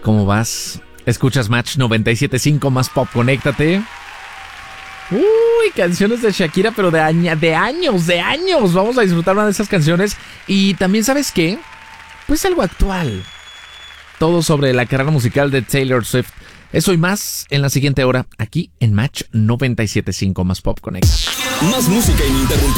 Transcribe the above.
¿Cómo vas? ¿Escuchas Match 97.5 más pop? Conéctate. Uy, canciones de Shakira, pero de años. Vamos a disfrutar una de esas canciones. Y también, ¿sabes qué? Pues algo actual. Todo sobre la carrera musical de Taylor Swift. Eso y más en la siguiente hora, aquí en Match 97.5 más pop. Conecta. Más música ininterrumpida.